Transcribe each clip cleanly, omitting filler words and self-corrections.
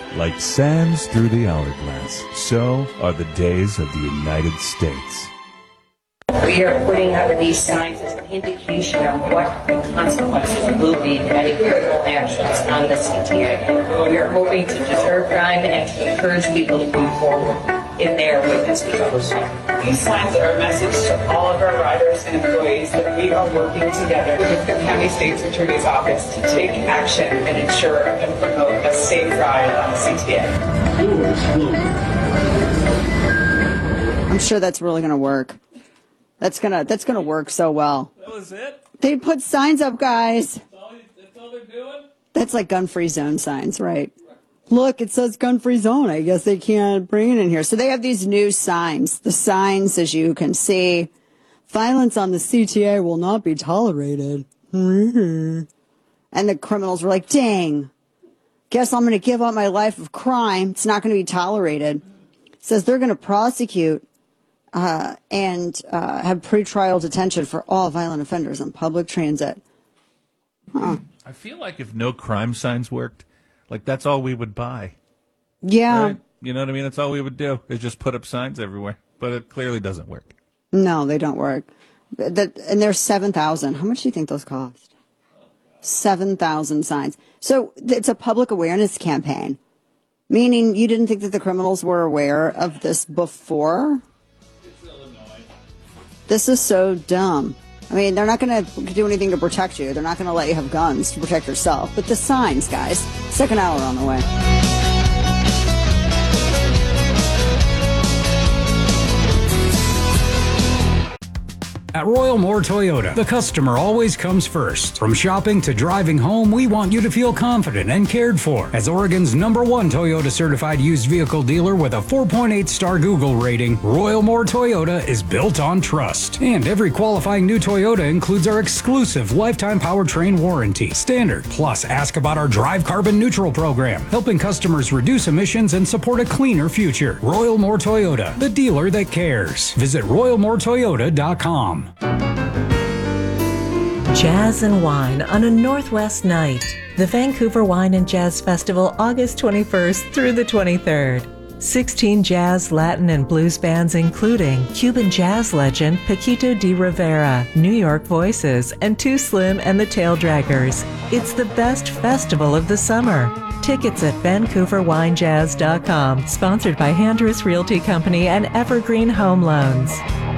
Like sands through the hourglass, so are the days of the United States. We are putting up these signs as an indication of what the consequences will be to any criminal actions on the CTA. We are hoping to deter crime and to encourage people to move forward in their witness becomes. These signs are a message to all of our riders and employees that we are working together with the County State's Attorney's Office to take action and ensure and promote a safe ride on the CTA. I'm sure that's really going to work. That's gonna work so well. That was it? They put signs up, guys. That's all they're doing? That's like gun-free zone signs, right? Look, it says gun-free zone. I guess they can't bring it in here. So they have these new signs. The signs, as you can see, violence on the CTA will not be tolerated. And the criminals were like, dang, guess I'm going to give up my life of crime. It's not going to be tolerated. It says they're going to prosecute and have pretrial detention for all violent offenders on public transit. I feel like if no crime signs worked, like that's all we would buy. Yeah. Right? You know what I mean? That's all we would do is just put up signs everywhere. But it clearly doesn't work. No, they don't work. And there's 7,000. How much do you think those cost? 7,000 signs. So it's a public awareness campaign, meaning you didn't think that the criminals were aware of this before? This is so dumb. I mean, they're not going to do anything to protect you. They're not going to let you have guns to protect yourself. But the signs, guys. Second hour on the way. At Royal Moore Toyota, the customer always comes first. From shopping to driving home, we want you to feel confident and cared for. As Oregon's #1 Toyota certified used vehicle dealer with a 4.8-star Google rating, Royal Moore Toyota is built on trust. And every qualifying new Toyota includes our exclusive lifetime powertrain warranty. Standard. Plus, ask about our Drive Carbon Neutral program, helping customers reduce emissions and support a cleaner future. Royal Moore Toyota, the dealer that cares. Visit RoyalMoreToyota.com. Jazz and wine on a Northwest night. The Vancouver Wine and Jazz Festival, August 21st through the 23rd. 16 jazz, Latin, and blues bands including Cuban jazz legend Paquito de Rivera, New York Voices, and Too Slim and the Tail Draggers. It's the best festival of the summer. Tickets at VancouverWineJazz.com. Sponsored by Handress Realty Company and Evergreen Home Loans.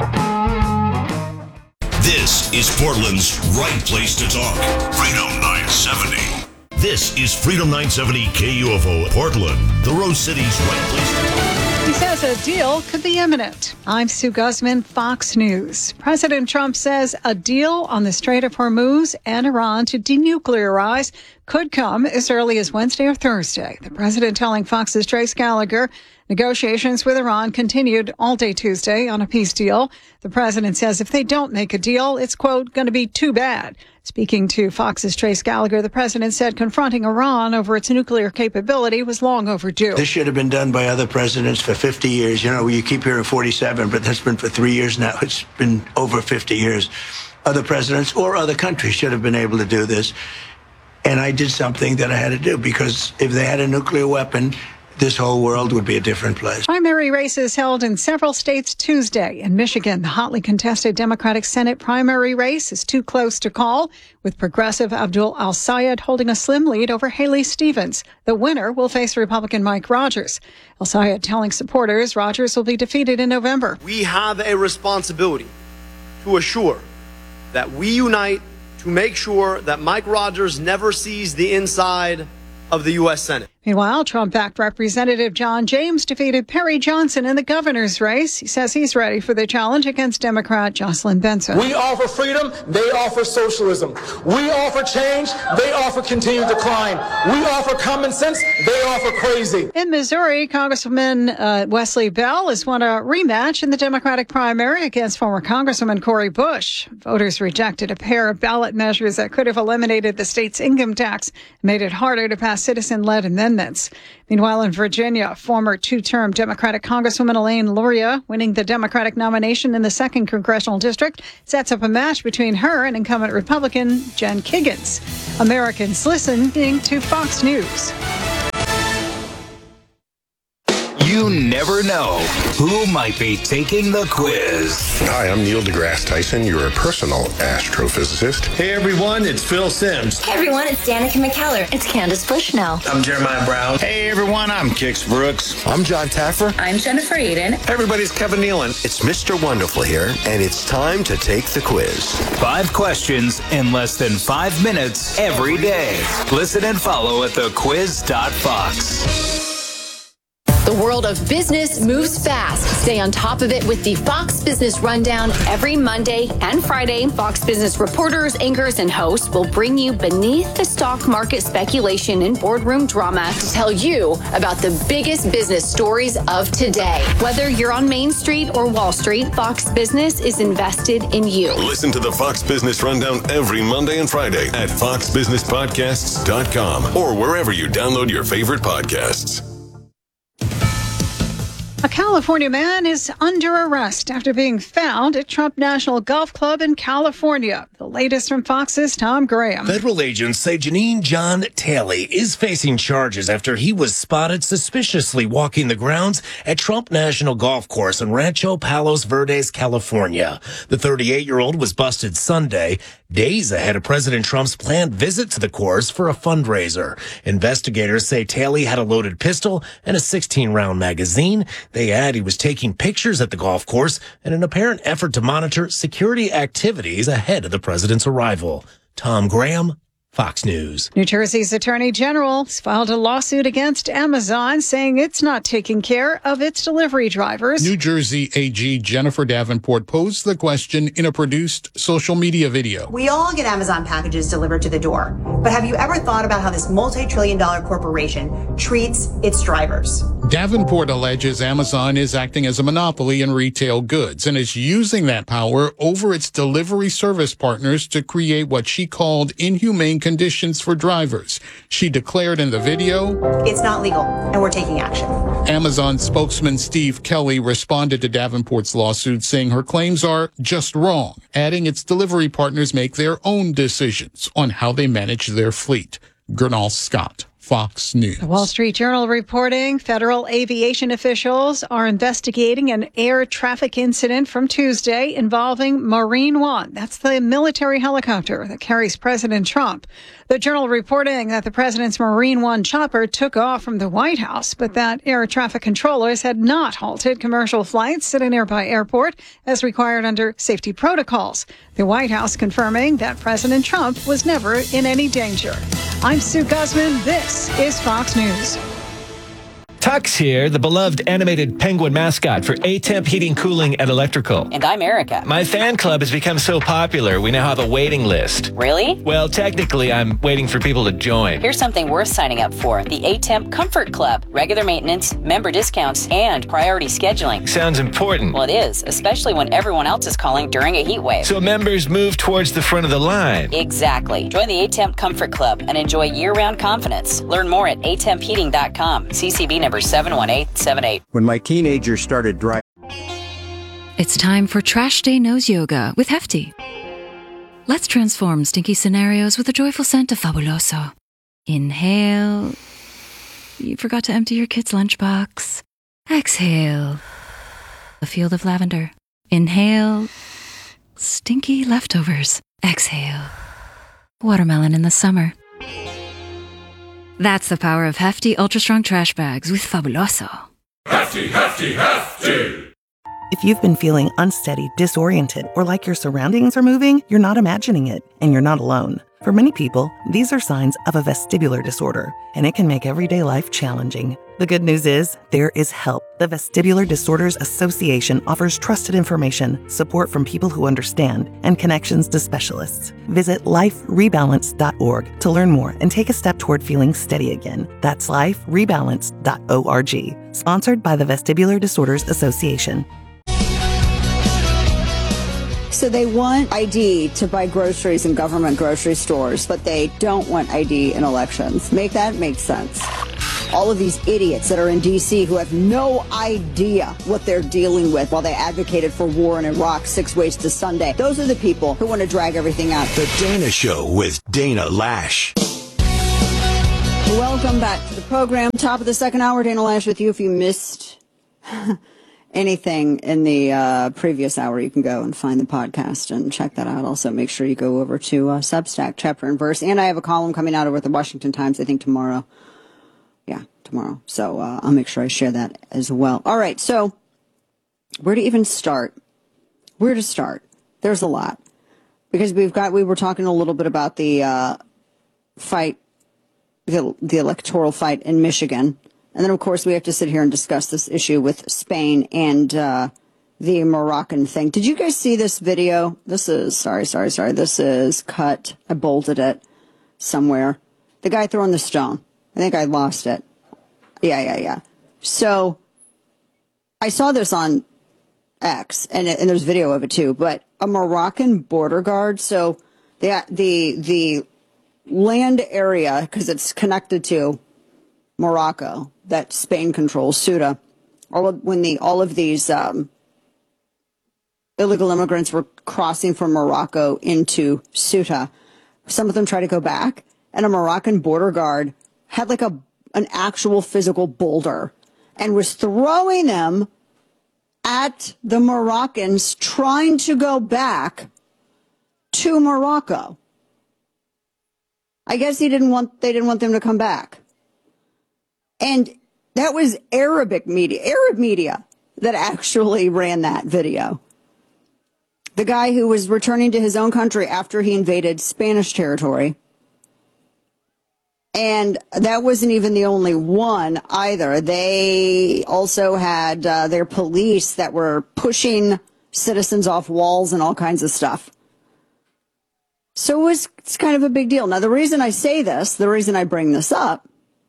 This is Portland's right place to talk. Freedom 970. This is Freedom 970 KUFO Portland, the Rose City's right place to talk. He says a deal could be imminent. I'm Sue Guzman, Fox News. President Trump says a deal on the Strait of Hormuz and Iran to denuclearize could come as early as Wednesday or Thursday. The president telling Fox's Trace Gallagher negotiations with Iran continued all day Tuesday on a peace deal. The president says if they don't make a deal, it's, quote, going to be too bad. Speaking to Fox's Trace Gallagher, the president said confronting Iran over its nuclear capability was long overdue. This should have been done by other presidents for 50 years. You know, you keep hearing 47, but that's been for 3 years now. It's been over 50 years. Other presidents or other countries should have been able to do this. And I did something that I had to do because if they had a nuclear weapon, this whole world would be a different place. Primary races held in several states Tuesday. In Michigan, the hotly contested Democratic Senate primary race is too close to call, with progressive Abdul Al-Sayed holding a slim lead over Haley Stevens. The winner will face Republican Mike Rogers. Al-Sayed telling supporters Rogers will be defeated in November. We have a responsibility to assure that we unite to make sure that Mike Rogers never sees the inside of the U.S. Senate. Meanwhile, Trump-backed Representative John James defeated Perry Johnson in the governor's race. He says he's ready for the challenge against Democrat Jocelyn Benson. We offer freedom, they offer socialism. We offer change, they offer continued decline. We offer common sense, they offer crazy. In Missouri, Congresswoman Wesley Bell has won a rematch in the Democratic primary against former Congresswoman Cori Bush. Voters rejected a pair of ballot measures that could have eliminated the state's income tax and made it harder to pass citizen-led amendments. Meanwhile, in Virginia, former two-term Democratic Congresswoman Elaine Luria, winning the Democratic nomination in the 2nd Congressional District, sets up a match between her and incumbent Republican Jen Kiggans. Americans listening to Fox News. never know who might be taking the quiz. Hi, I'm Neil deGrasse Tyson, your personal astrophysicist. Hey everyone, it's Phil Sims. Hey everyone, it's Danica McKellar. It's Candace Bushnell. I'm Jeremiah Brown. Hey everyone, I'm Kix Brooks. I'm John Taffer. I'm Jennifer Aiden. Hey everybody, it's Kevin Nealon. It's Mr. Wonderful here, and it's time to take the quiz. 5 questions in less than 5 minutes every day. Listen and follow at thequiz.fox. The world of business moves fast. Stay on top of it with the Fox Business Rundown every Monday and Friday. Fox Business reporters, anchors, and hosts will bring you beneath the stock market speculation and boardroom drama to tell you about the biggest business stories of today. Whether you're on Main Street or Wall Street, Fox Business is invested in you. Listen to the Fox Business Rundown every Monday and Friday at foxbusinesspodcasts.com or wherever you download your favorite podcasts. A California man is under arrest after being found at Trump National Golf Club in California. The latest from Fox's Tom Graham. Federal agents say Janine John Talley is facing charges after he was spotted suspiciously walking the grounds at Trump National Golf Course in Rancho Palos Verdes, California. The 38-year-old was busted Sunday, days ahead of President Trump's planned visit to the course for a fundraiser. Investigators say Talley had a loaded pistol and a 16-round magazine. They add he was taking pictures at the golf course in an apparent effort to monitor security activities ahead of the president's arrival. Tom Graham, Fox News. New Jersey's Attorney General has filed a lawsuit against Amazon saying it's not taking care of its delivery drivers. New Jersey AG Jennifer Davenport posed the question in a produced social media video. We all get Amazon packages delivered to the door, but have you ever thought about how this multi-trillion-dollar corporation treats its drivers? Davenport alleges Amazon is acting as a monopoly in retail goods and is using that power over its delivery service partners to create what she called inhumane conditions for drivers. She declared in the video, "It's not legal, and we're taking action." Amazon spokesman Steve Kelly responded to Davenport's lawsuit saying her claims are just wrong, adding its delivery partners make their own decisions on how they manage their fleet. Gernal Scott, Fox News. The Wall Street Journal reporting federal aviation officials are investigating an air traffic incident from Tuesday involving Marine One. That's the military helicopter that carries President Trump. The Journal reporting that the president's Marine One chopper took off from the White House, but that air traffic controllers had not halted commercial flights at a nearby airport as required under safety protocols. The White House confirming that President Trump was never in any danger. I'm Sue Guzman. This is Fox News. Tux here, the beloved animated penguin mascot for A-Temp Heating, Cooling, and Electrical. And I'm Erica. My fan club has become so popular, we now have a waiting list. Really? Well, technically, I'm waiting for people to join. Here's something worth signing up for. The A-Temp Comfort Club. Regular maintenance, member discounts, and priority scheduling. Sounds important. Well, it is, especially when everyone else is calling during a heat wave. So members move towards the front of the line. Exactly. Join the A-Temp Comfort Club and enjoy year-round confidence. Learn more at atempheating.com. CCB number 71878. When my teenager started driving. It's time for Trash Day Nose Yoga with Hefty. Let's transform stinky scenarios with a joyful scent of Fabuloso. Inhale. You forgot to empty your kid's lunchbox. Exhale. A field of lavender. Inhale. Stinky leftovers. Exhale. Watermelon in the summer. That's the power of Hefty Ultra Strong Trash Bags with Fabuloso. Hefty, Hefty, Hefty! If you've been feeling unsteady, disoriented, or like your surroundings are moving, you're not imagining it, and you're not alone. For many people, these are signs of a vestibular disorder, and it can make everyday life challenging. The good news is, there is help. The Vestibular Disorders Association offers trusted information, support from people who understand, and connections to specialists. Visit liferebalance.org to learn more and take a step toward feeling steady again. That's liferebalance.org. Sponsored by the Vestibular Disorders Association. So they want ID to buy groceries in government grocery stores, but they don't want ID in elections. Make that make sense. All of these idiots that are in D.C. who have no idea what they're dealing with while they advocated for war in Iraq 6 ways to Sunday. Those are the people who want to drag everything out. The Dana Show with Dana Lash. Welcome back to the program. Top of the second hour, Dana Lash with you. If you missed anything in the previous hour, you can go and find the podcast and check that out. Also, make sure you go over to Substack, Chapter and Verse. And I have a column coming out over at the Washington Times, I think tomorrow. Yeah, tomorrow. So I'll make sure I share that as well. All right, so where to even start? Where to start? There's a lot. Because we were talking a little bit about the fight, the electoral fight in Michigan. And then, of course, we have to sit here and discuss this issue with Spain and the Moroccan thing. Did you guys see this video? This is, sorry. This is cut. I bolted it somewhere. The guy throwing the stone. I think I lost it. Yeah. So I saw this on X, and there's video of it too, but a Moroccan border guard. So the land area, because it's connected to Morocco, that Spain controls, Ceuta, all of these illegal immigrants were crossing from Morocco into Ceuta. Some of them tried to go back, and a Moroccan border guard had like an actual physical boulder and was throwing them at the Moroccans trying to go back to Morocco. I guess they didn't want them to come back. And that was Arab media that actually ran that video. The guy who was returning to his own country after he invaded Spanish territory. And that wasn't even the only one either. They also had their police that were pushing citizens off walls and all kinds of stuff. So it's kind of a big deal. Now, the reason I say this, the reason I bring this up,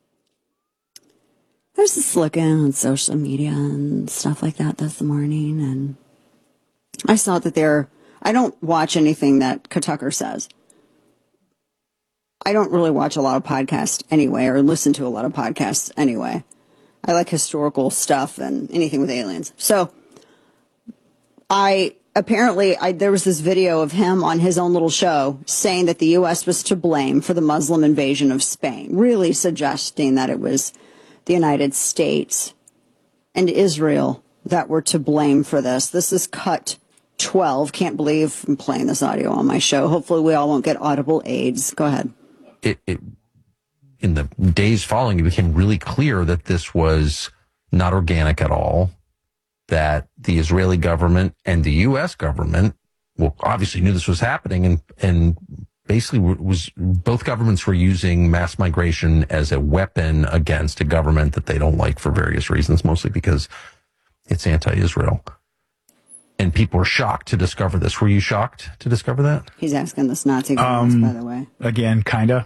I was just looking on social media and stuff like that this morning, and I saw that I don't watch anything that Tucker says. I don't really watch a lot of podcasts anyway, or listen to a lot of podcasts anyway. I like historical stuff and anything with aliens. So there was this video of him on his own little show saying that the U.S. was to blame for the Muslim invasion of Spain, really suggesting that it was the United States and Israel that were to blame for this. This is cut 12. Can't believe I'm playing this audio on my show. Hopefully we all won't get audible aids. Go ahead. In the days following, it became really clear that this was not organic at all, that the Israeli government and the U.S. government, obviously knew this was happening, and basically both governments were using mass migration as a weapon against a government that they don't like for various reasons, mostly because it's anti-Israel. And people were shocked to discover this. Were you shocked to discover that? He's asking this Nazi guys, by the way. Again, kind of.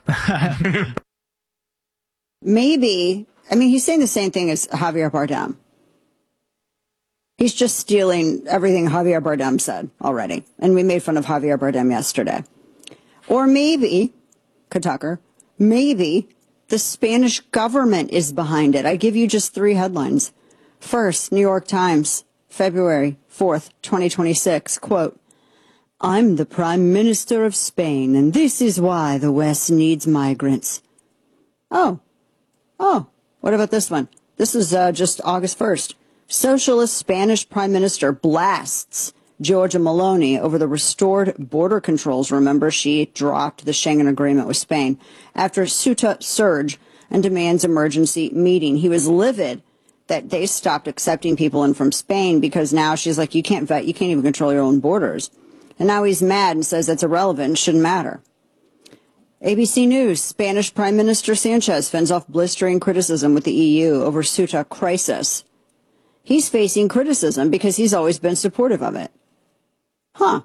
Maybe. I mean, he's saying the same thing as Javier Bardem. He's just stealing everything Javier Bardem said already. And we made fun of Javier Bardem yesterday. Or maybe, Tucker, maybe the Spanish government is behind it. I give you just 3 headlines. First, New York Times, February 4th, 2026, quote, "I'm the Prime Minister of Spain, and this is why the West needs migrants." Oh, what about this one? This is just August 1st. Socialist Spanish Prime Minister blasts Giorgia Meloni over the restored border controls. Remember, she dropped the Schengen agreement with Spain after Ceuta surge and demands emergency meeting. He was livid that they stopped accepting people in from Spain because now she's like, you can't vet, you can't even control your own borders. And now he's mad and says that's irrelevant and shouldn't matter. ABC News, Spanish Prime Minister Sanchez fends off blistering criticism with the EU over Ceuta crisis. He's facing criticism because he's always been supportive of it. Huh.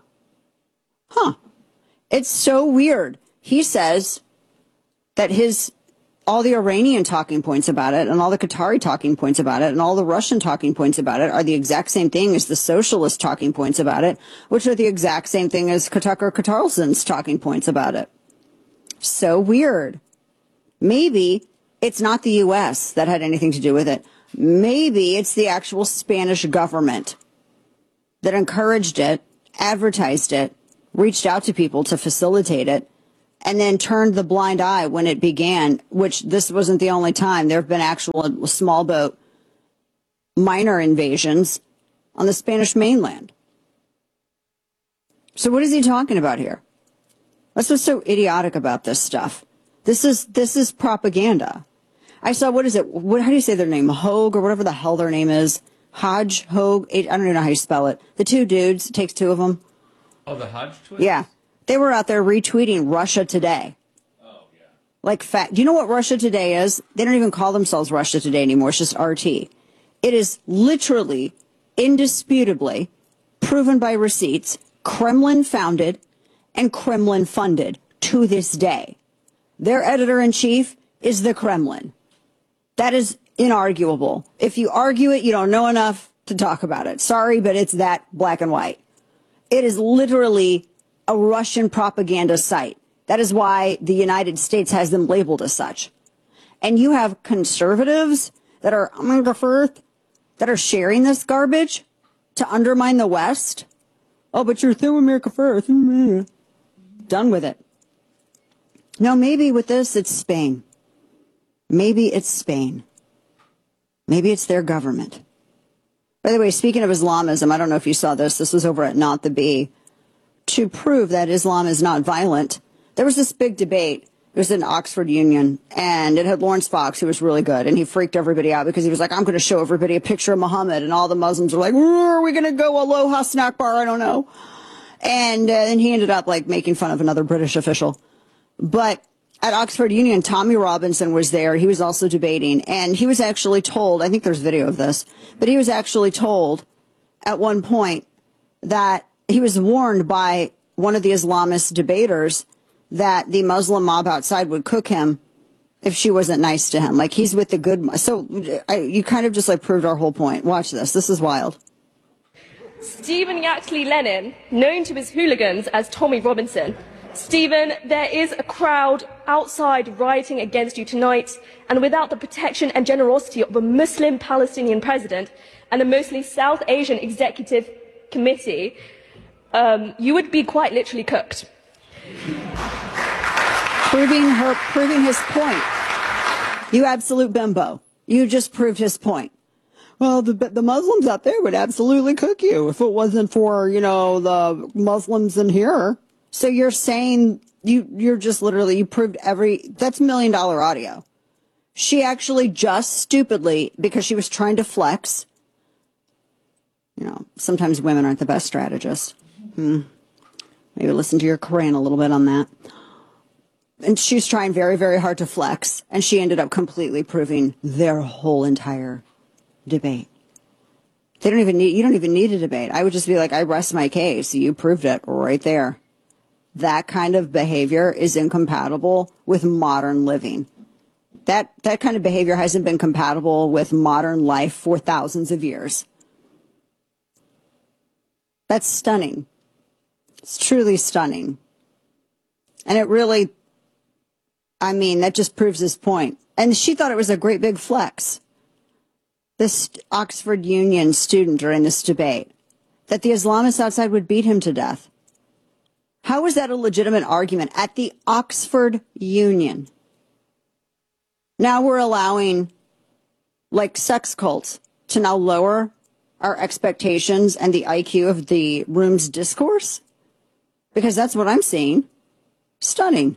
It's so weird. He says that all the Iranian talking points about it and all the Qatari talking points about it and all the Russian talking points about it are the exact same thing as the socialist talking points about it, which are the exact same thing as Tucker Carlson's talking points about it. So weird. Maybe it's not the U.S. that had anything to do with it. Maybe it's the actual Spanish government that encouraged it, advertised it, reached out to people to facilitate it, and then turned the blind eye when it began, which this wasn't the only time. There have been actual small boat minor invasions on the Spanish mainland. So what is he talking about here? That's what's so idiotic about this stuff. This is propaganda. I saw, what is it? How do you say their name? Hogue or whatever the hell their name is. Hodge, Hogue. I don't even know how you spell it. The two dudes, it takes two of them. Oh, the Hodge twins? Yeah. They were out there retweeting Russia Today. Oh, yeah. Like, do you know what Russia Today is? They don't even call themselves Russia Today anymore. It's just RT. It is literally, indisputably, proven by receipts, Kremlin founded and Kremlin funded to this day. Their editor-in-chief is the Kremlin. That is inarguable. If you argue it, you don't know enough to talk about it. Sorry, but it's that black and white. It is literally a Russian propaganda site. That is why the United States has them labeled as such. And you have conservatives that are that are sharing this garbage to undermine the West. Oh, but you're through America first. Done with it. No, maybe with this, it's Spain. Maybe it's Spain. Maybe it's their government. By the way, speaking of Islamism, I don't know if you saw this. This was over at Not the Bee. To prove that Islam is not violent, there was this big debate. It was in Oxford Union, and it had Lawrence Fox, who was really good, and he freaked everybody out because he was like, I'm going to show everybody a picture of Muhammad, and all the Muslims were like, are we going to go Aloha snack bar? I don't know. And then he ended up like making fun of another British official. But at Oxford Union, Tommy Robinson was there. He was also debating, and he was actually told, I think there's video of this, but he was actually told at one point that he was warned by one of the Islamist debaters that the Muslim mob outside would cook him if she wasn't nice to him. Like, he's with the good. So you kind of just like proved our whole point. Watch this. This is wild. Stephen Yaxley Lennon, known to his hooligans as Tommy Robinson. Stephen, there is a crowd outside rioting against you tonight, and without the protection and generosity of a Muslim Palestinian president and a mostly South Asian executive committee, you would be quite literally cooked. Proving his point. You absolute bimbo. You just proved his point. Well, the Muslims out there would absolutely cook you if it wasn't for, the Muslims in here. So you're saying you're just literally, you proved that's $1 million audio. She actually just stupidly, because she was trying to flex. Sometimes women aren't the best strategists. Maybe listen to your Quran a little bit on that. And she's trying very, very hard to flex. And she ended up completely proving their whole entire debate. You don't even need a debate. I would just be like, I rest my case. You proved it right there. That kind of behavior is incompatible with modern living. That kind of behavior hasn't been compatible with modern life for thousands of years. That's stunning. It's truly stunning. And it really, that just proves his point. And she thought it was a great big flex. This Oxford Union student during this debate, that the Islamists outside would beat him to death. How is that a legitimate argument at the Oxford Union? Now we're allowing, sex cults to now lower our expectations and the IQ of the room's discourse? Because that's what I'm seeing. Stunning.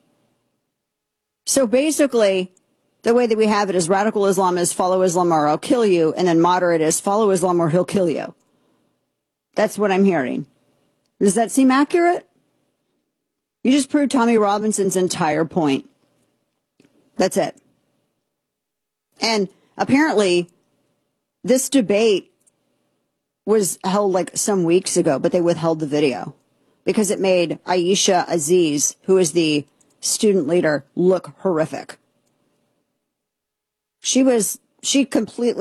So basically, the way that we have it is radical Islam is follow Islam or I'll kill you, and then moderate is follow Islam or he'll kill you. That's what I'm hearing. Does that seem accurate? You just proved Tommy Robinson's entire point. That's it. And apparently, this debate was held some weeks ago, but they withheld the video because it made Aisha Aziz, who is the student leader, look horrific. She was used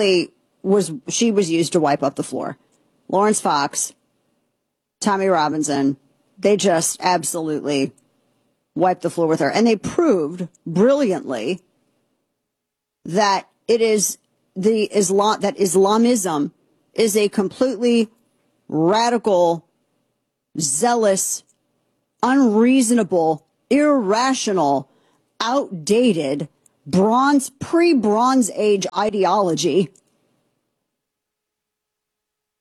to wipe up the floor. Lawrence Fox, Tommy Robinson, they just absolutely wiped the floor with her. And they proved brilliantly that it is that Islamism is a completely radical, zealous, unreasonable, irrational, outdated, pre-Bronze Age ideology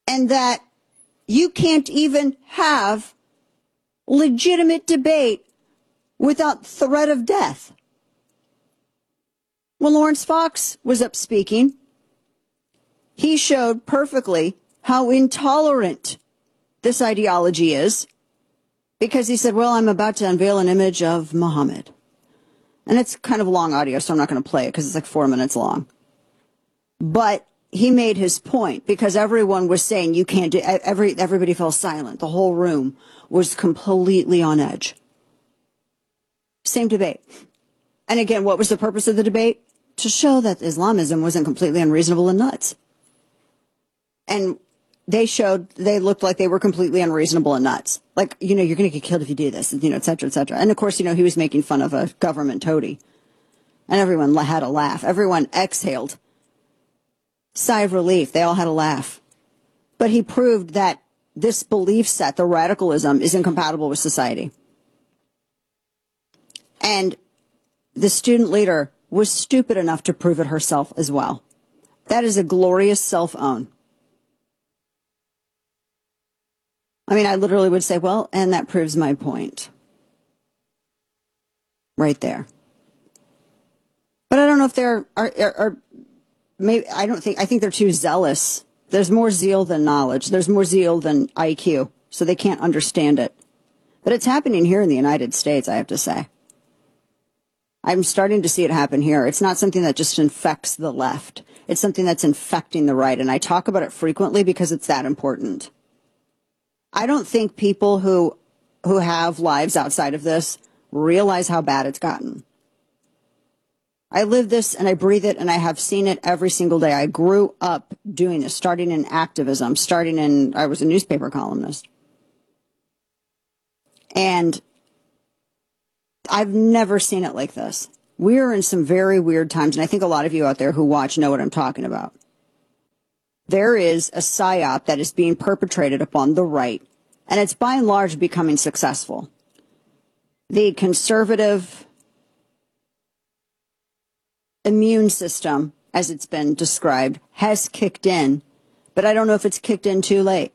and that you can't even have legitimate debate without threat of death. When Lawrence Fox was up speaking, he showed perfectly how intolerant this ideology is, because he said, well, I'm about to unveil an image of Muhammad. And it's kind of a long audio, so I'm not going to play it because it's like 4 minutes long. But he made his point because everyone was saying you can't do, everybody fell silent. The whole room was completely on edge. Same debate. And again, what was the purpose of the debate? To show that Islamism wasn't completely unreasonable and nuts. And they looked like they were completely unreasonable and nuts. Like, you're going to get killed if you do this, et cetera, et cetera. And of course, he was making fun of a government toady. And everyone had a laugh. Everyone exhaled. Sigh of relief. They all had a laugh. But he proved that this belief set, the radicalism, is incompatible with society. And the student leader was stupid enough to prove it herself as well. That is a glorious self-own. I mean, I literally would say, well, and that proves my point. Right there. But I don't know if there are maybe, I think they're too zealous. There's more zeal than knowledge. There's more zeal than IQ. So they can't understand it. But it's happening here in the United States, I have to say. I'm starting to see it happen here. It's not something that just infects the left. It's something that's infecting the right. And I talk about it frequently because it's that important. I don't think people who have lives outside of this realize how bad it's gotten. I live this and I breathe it and I have seen it every single day. I grew up doing this, starting in activism, I was a newspaper columnist. And I've never seen it like this. We're in some very weird times, and I think a lot of you out there who watch know what I'm talking about. There is a psyop that is being perpetrated upon the right, and it's by and large becoming successful. The conservative immune system, as it's been described, has kicked in, but I don't know if it's kicked in too late.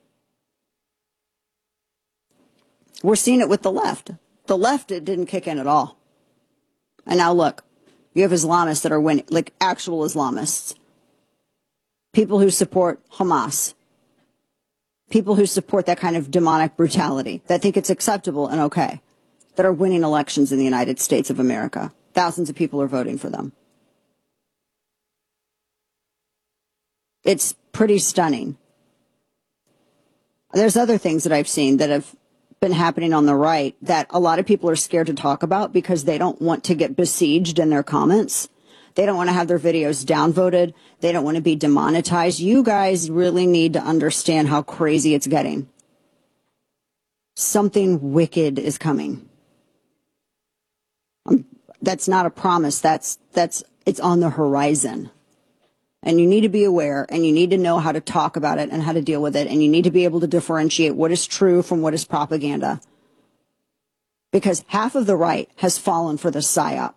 We're seeing it with the left. The left, it didn't kick in at all. And now look, you have Islamists that are winning, like actual Islamists. People who support Hamas. People who support that kind of demonic brutality, that think it's acceptable and okay, that are winning elections in the United States of America. Thousands of people are voting for them. It's pretty stunning. There's other things that I've seen that have been happening on the right that a lot of people are scared to talk about because they don't want to get besieged in their comments. They don't want to have their videos downvoted. They don't want to be demonetized. You guys really need to understand how crazy it's getting. Something wicked is coming. That's not a promise. It's on the horizon. And you need to be aware, and you need to know how to talk about it and how to deal with it. And you need to be able to differentiate what is true from what is propaganda. Because half of the right has fallen for the psyop.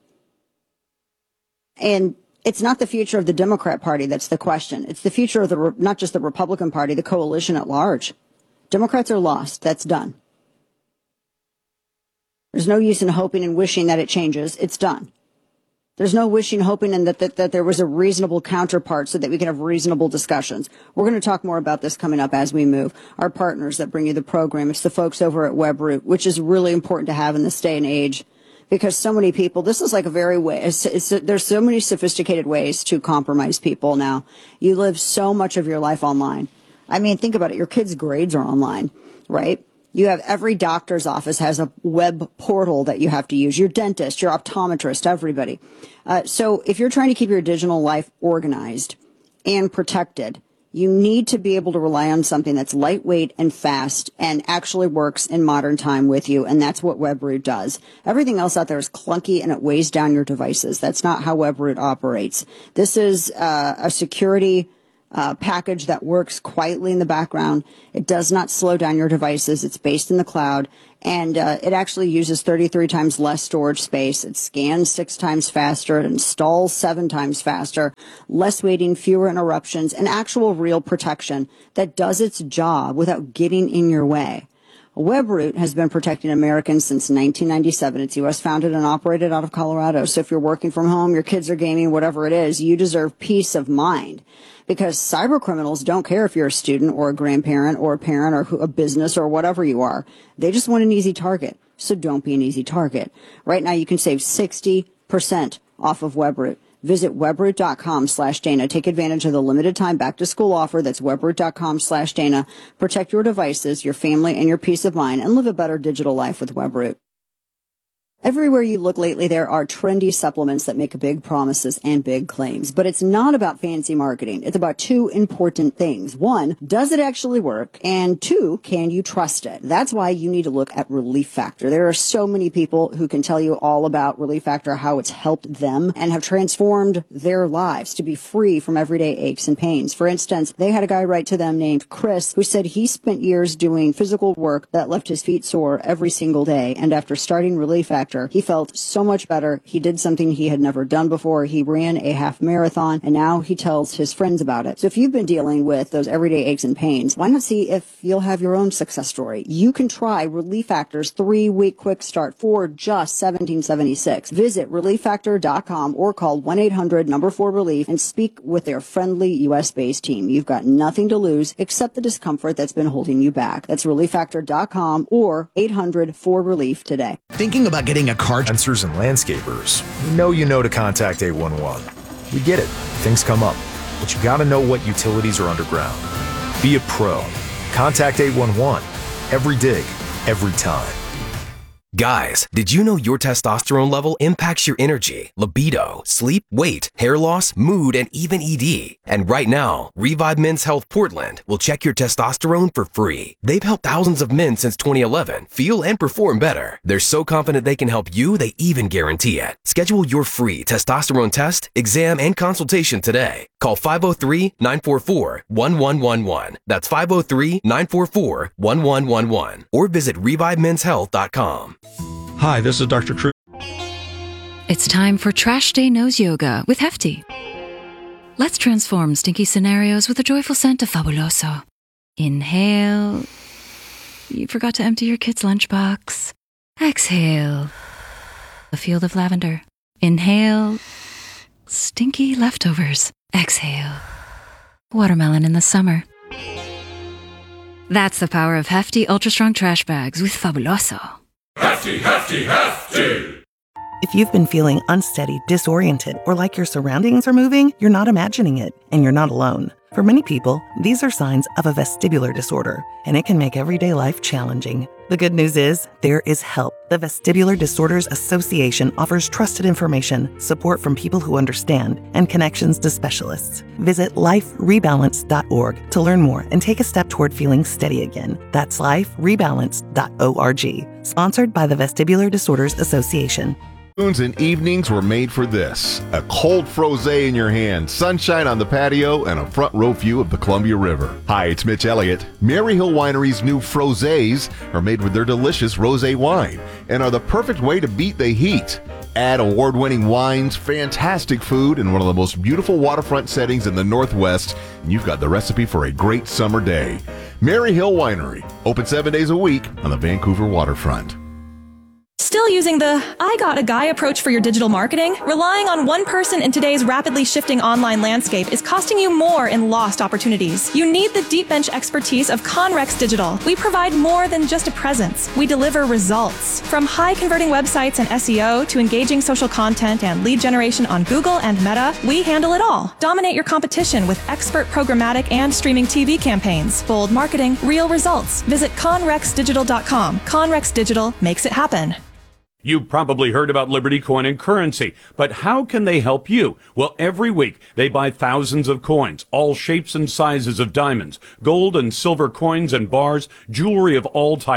And it's not the future of the Democrat Party that's the question. It's the future of not just the Republican Party, the coalition at large. Democrats are lost. That's done. There's no use in hoping and wishing that it changes. It's done. There's no wishing, hoping, and that there was a reasonable counterpart so that we can have reasonable discussions. We're going to talk more about this coming up as we move. Our partners that bring you the program, it's the folks over at WebRoot, which is really important to have in this day and age because so many people, this is like a very way, there's so many sophisticated ways to compromise people now. You live so much of your life online. I mean, think about it. Your kids' grades are online, right? You have every doctor's office has a web portal that you have to use. Your dentist, your optometrist, everybody. So if you're trying to keep your digital life organized and protected, you need to be able to rely on something that's lightweight and fast and actually works in modern time with you. And that's what WebRoot does. Everything else out there is clunky and it weighs down your devices. That's not how WebRoot operates. This is a security package that works quietly in the background. It does not slow down your devices. It's based in the cloud, and it actually uses 33 times less storage space. It scans 6 times faster. It installs 7 times faster. Less waiting, fewer interruptions, and actual real protection that does its job without getting in your way. WebRoot has been protecting Americans since 1997. It's U.S. founded and operated out of Colorado. So if you're working from home, your kids are gaming, whatever it is, you deserve peace of mind. Because cyber criminals don't care if you're a student or a grandparent or a parent or a business or whatever you are. They just want an easy target. So don't be an easy target. Right now you can save 60% off of WebRoot. Visit webroot.com/Dana. Take advantage of the limited time back to school offer. That's webroot.com/Dana. Protect your devices, your family, and your peace of mind, and live a better digital life with WebRoot. Everywhere you look lately, there are trendy supplements that make big promises and big claims. But it's not about fancy marketing. It's about 2 important things. 1, does it actually work? And 2, can you trust it? That's why you need to look at Relief Factor. There are so many people who can tell you all about Relief Factor, how it's helped them and have transformed their lives to be free from everyday aches and pains. For instance, they had a guy write to them named Chris who said he spent years doing physical work that left his feet sore every single day. And after starting Relief Factor, he felt so much better. He did something he had never done before. He ran a half marathon, and now he tells his friends about it. So if you've been dealing with those everyday aches and pains, why not see if you'll have your own success story? You can try Relief Factor's 3-week quick start for just $17.76. Visit ReliefFactor.com or call 1-800-4RELIEF and speak with their friendly U.S.-based team. You've got nothing to lose except the discomfort that's been holding you back. That's ReliefFactor.com or 800-4RELIEF today. Thinking about getting a car? Sensors and landscapers. You know to contact 811. We get it. Things come up. But you gotta know what utilities are underground. Be a pro. Contact 811. Every dig, every time. Guys, did you know your testosterone level impacts your energy, libido, sleep, weight, hair loss, mood, and even ED? And right now, Revive Men's Health Portland will check your testosterone for free. They've helped thousands of men since 2011 feel and perform better. They're so confident they can help you, they even guarantee it. Schedule your free testosterone test, exam, and consultation today. Call 503-944-1111. That's 503-944-1111. Or visit ReviveMen'sHealth.com. Hi, this is Dr. True. It's time for Trash Day Nose Yoga with Hefty. Let's transform stinky scenarios with a joyful scent of Fabuloso. Inhale. You forgot to empty your kid's lunchbox. Exhale. A field of lavender. Inhale. Stinky leftovers. Exhale. Watermelon in the summer. That's the power of Hefty Ultra Strong Trash Bags with Fabuloso. Hefty, hefty, hefty! If you've been feeling unsteady, disoriented, or like your surroundings are moving, you're not imagining it, and you're not alone. For many people, these are signs of a vestibular disorder, and it can make everyday life challenging. The good news is, there is help. The Vestibular Disorders Association offers trusted information, support from people who understand, and connections to specialists. Visit liferebalance.org to learn more and take a step toward feeling steady again. That's liferebalance.org. Sponsored by the Vestibular Disorders Association. Afternoons and evenings were made for this. A cold frosé in your hand, sunshine on the patio, and a front row view of the Columbia River. Hi, it's Mitch Elliott. Mary Hill Winery's new frosés are made with their delicious rosé wine and are the perfect way to beat the heat. Add award-winning wines, fantastic food, and one of the most beautiful waterfront settings in the Northwest, and you've got the recipe for a great summer day. Mary Hill Winery, open 7 days a week on the Vancouver waterfront. Still using the I got a guy approach for your digital marketing? Relying on one person in today's rapidly shifting online landscape is costing you more in lost opportunities. You need the deep bench expertise of Conrex Digital. We provide more than just a presence. We deliver results. From high converting websites and SEO to engaging social content and lead generation on Google and Meta, we handle it all. Dominate your competition with expert programmatic and streaming TV campaigns. Bold marketing, real results. Visit conrexdigital.com. Conrex Digital makes it happen. You've probably heard about Liberty Coin and Currency, but how can they help you? Well, every week they buy thousands of coins, all shapes and sizes of diamonds, gold and silver coins and bars, jewelry of all types,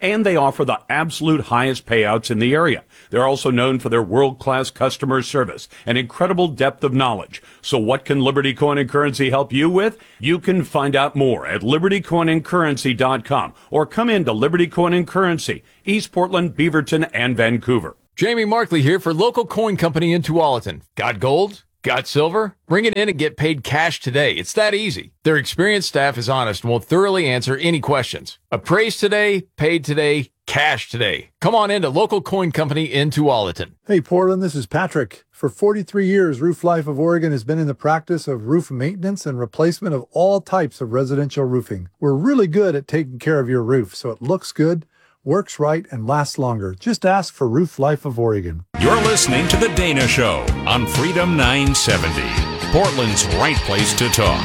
and they offer the absolute highest payouts in the area. They're also known for their world-class customer service and incredible depth of knowledge. So what can Liberty Coin and Currency help you with? You can find out more at libertycoinandcurrency.com or come into Liberty Coin and Currency, East Portland, Beaverton, and Vancouver. Jamie Markley here for Local Coin Company in Tualatin. Got gold? Got silver? Bring it in and get paid cash today. It's that easy. Their experienced staff is honest and will thoroughly answer any questions. Appraised today, paid today, cash today. Come on into Local Coin Company in Tualatin. Hey, Portland, this is Patrick. For 43 years, Roof Life of Oregon has been in the practice of roof maintenance and replacement of all types of residential roofing. We're really good at taking care of your roof so it looks good, works right, and lasts longer. Just ask for Roof Life of Oregon. You're listening to The Dana Show on Freedom 970, Portland's right place to talk.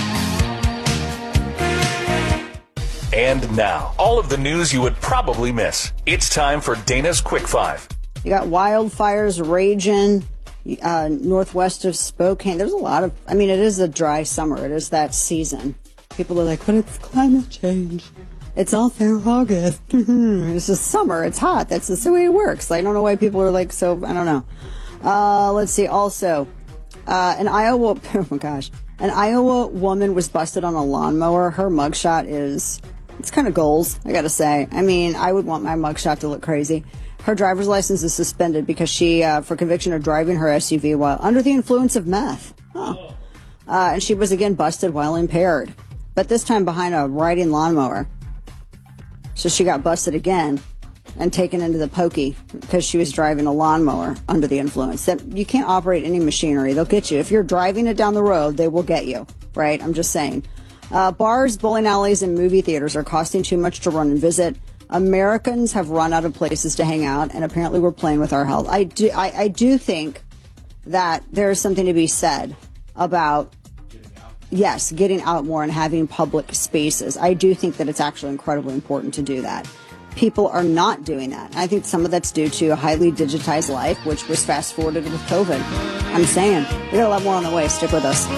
And now, all of the news you would probably miss. It's time for Dana's Quick Five. You got wildfires raging northwest of Spokane. There's a lot of, it is a dry summer. It is that season. People are like, but it's climate change. It's all fair August. It's just summer. It's hot. That's just the way it works. I don't know why people are like, so, I don't know. Let's see. Also, an Iowa woman was busted on a lawnmower. Her mugshot it's kind of goals, I gotta say. I would want my mugshot to look crazy. Her driver's license is suspended because she, for conviction of driving her SUV while under the influence of meth. And she was again busted while impaired, but this time behind a riding lawnmower. So she got busted again and taken into the pokey because she was driving a lawnmower under the influence. That you can't operate any machinery. They'll get you. If you're driving it down the road, they will get you, right? I'm just saying. Bars, bowling alleys, and movie theaters are costing too much to run and visit. Americans have run out of places to hang out, and apparently we're playing with our health. I do think that there is something to be said about getting out more and having public spaces. I do think that it's actually incredibly important to do that. People are not doing that. I think some of that's due to a highly digitized life, which was fast forwarded with COVID. I'm saying, we got a lot more on the way. Stick with us.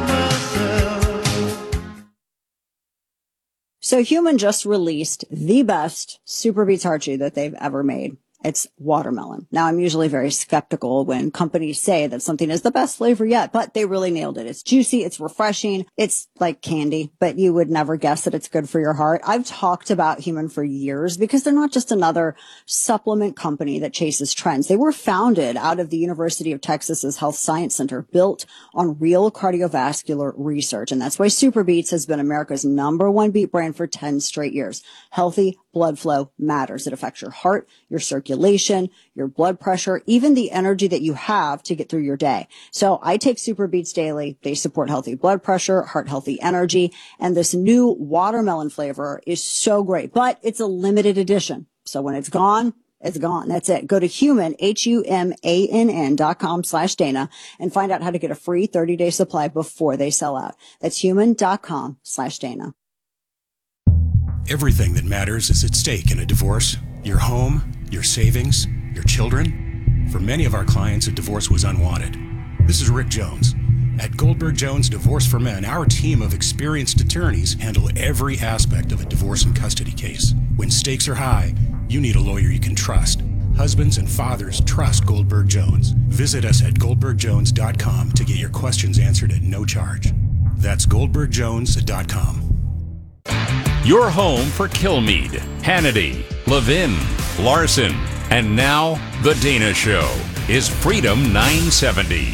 So Human just released the best Super Beets heart chew that they've ever made. It's watermelon. Now, I'm usually very skeptical when companies say that something is the best flavor yet, but they really nailed it. It's juicy. It's refreshing. It's like candy, but you would never guess that it's good for your heart. I've talked about Human for years because they're not just another supplement company that chases trends. They were founded out of the University of Texas's Health Science Center, built on real cardiovascular research. And that's why Super Beets has been America's #1 beet brand for 10 straight years. Healthy blood flow matters. It affects your heart, your circulation, your blood pressure, even the energy that you have to get through your day. So I take Super Beets daily. They support healthy blood pressure, heart healthy energy, and this new watermelon flavor is so great, but it's a limited edition. So when it's gone, it's gone. That's it. Go to Human, HUMANN.com/Dana and find out how to get a free 30-day supply before they sell out. That's human.com/Dana. Everything that matters is at stake in a divorce. Your home, your savings, your children. For many of our clients, a divorce was unwanted. This is Rick Jones. At Goldberg Jones Divorce for Men, our team of experienced attorneys handle every aspect of a divorce and custody case. When stakes are high, you need a lawyer you can trust. Husbands and fathers trust Goldberg Jones. Visit us at goldbergjones.com to get your questions answered at no charge. That's goldbergjones.com. Your home for Kilmeade, Hannity, Levin, Larson, and now The Dana Show is Freedom 970.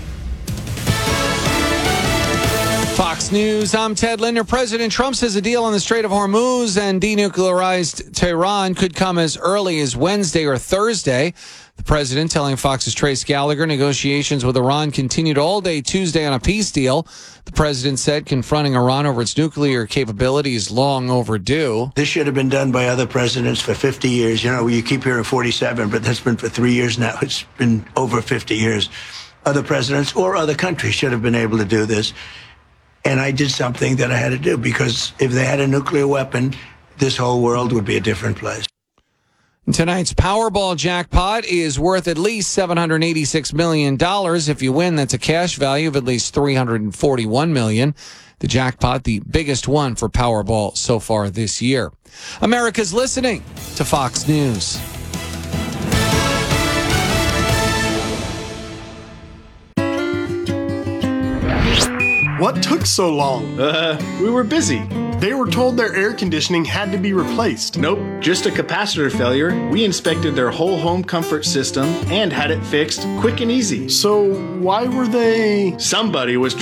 Fox News, I'm Ted Linder. President Trump says a deal on the Strait of Hormuz and denuclearized Tehran could come as early as Wednesday or Thursday. The president telling Fox's Trace Gallagher negotiations with Iran continued all day Tuesday on a peace deal. The president said confronting Iran over its nuclear capability is long overdue. This should have been done by other presidents for 50 years. You know, you keep hearing 47, but that's been for 3 years now. It's been over 50 years. Other presidents or other countries should have been able to do this. And I did something that I had to do because if they had a nuclear weapon, this whole world would be a different place. Tonight's Powerball jackpot is worth at least $786 million. If you win, that's a cash value of at least $341 million. The jackpot, the biggest one for Powerball so far this year. America's listening to Fox News. What took so long? We were busy. They were told their air conditioning had to be replaced. Nope, just a capacitor failure. We inspected their whole home comfort system and had it fixed quick and easy. So why were they... Somebody was